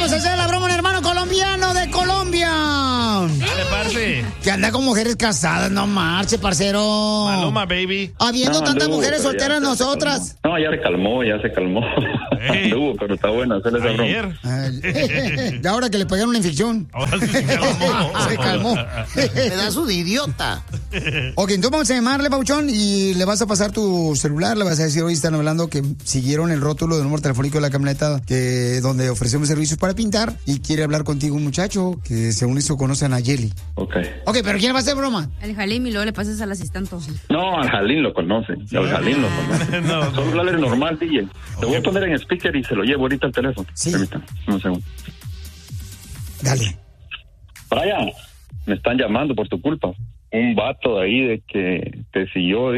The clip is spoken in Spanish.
vamos a hacer la broma, un hermano colombiano de Colombia. Dale, parce. Que anda con mujeres casadas, no marche, parcero. Maluma, baby. Habiendo tantas mujeres solteras nosotras. No, ya se calmó. Anduvo, pero está buena, hacerle esa broma. De ahora que le pegaron una infección. Ahora sí se calmó. Se calmó. Pedazo de idiota. Ok, entonces vamos a llamarle, Pauchón, y le vas a pasar tu celular, le vas a decir, hoy están hablando que siguieron el rótulo del número telefónico de la camioneta donde ofrecemos servicios para pintar y quiere hablar contigo un muchacho que según eso conoce a Nayeli. Ok, pero ¿quién va a hacer broma? Al Jalim y luego le pasas al asistente. No, al Jalín lo conoce. Al Jalín lo conoce. No. Solo hablarle normal, DJ. Te voy a poner en speaker y se lo llevo ahorita al teléfono. Sí. Permítame, un segundo. Dale. Brian, me están llamando por tu culpa. Un vato de ahí de que te siguió.